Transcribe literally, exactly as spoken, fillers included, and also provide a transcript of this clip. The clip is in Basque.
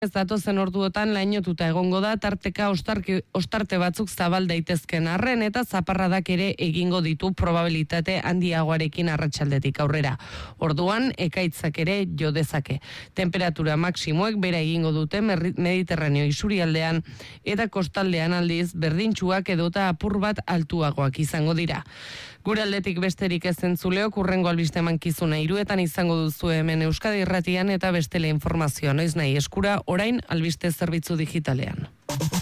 Ez datozen orduotan lainotuta egongo da, tarteka ostarki, ostarte batzuk zabal daitezken arren eta zaparradak ere egingo ditu probabilitate handiagoarekin arratsaldetik aurrera. Orduan, ekaitzak ere jo dezake. Temperatura maksimoek bera egingo dute Mediterraneo isurialdean eta kostaldean aldiz berdintsuak edota apur bat altuagoak izango dira. Gure aldetik besterik ez entzuleok, hurrengo albiste emankizuna hiruetan izango duzu hemen Euskadi Irratian eta bestele informazioa noiz nahi eskura orain albiste zerbitzu digitalean.